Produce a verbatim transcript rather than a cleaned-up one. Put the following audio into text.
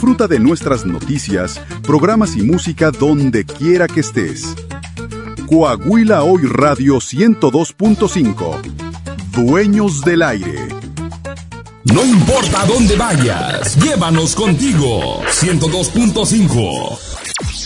Disfruta de nuestras noticias, programas y música donde quiera que estés. Coahuila Hoy Radio ciento dos punto cinco. Dueños del aire. No importa dónde vayas, llévanos contigo. ciento dos punto cinco.